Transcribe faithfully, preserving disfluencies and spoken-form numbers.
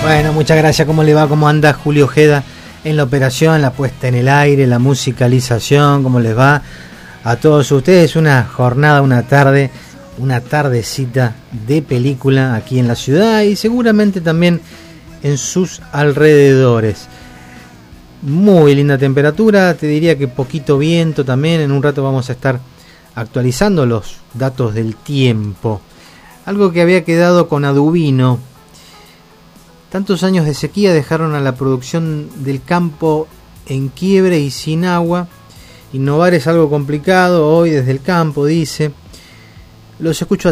Bueno, muchas gracias. ¿Cómo le va? ¿Cómo anda Julio Ojeda en la operación, la puesta en el aire, la musicalización? ¿Cómo les va a todos ustedes? Una jornada, una tarde, una tardecita de película aquí en la ciudad y seguramente también en sus alrededores. Muy linda temperatura, te diría que poquito viento también. En un rato vamos a estar actualizando los datos del tiempo. Algo que había quedado con Adubino. Tantos años de sequía dejaron a la producción del campo en quiebre y sin agua. Innovar es algo complicado hoy desde el campo, dice. Los escucho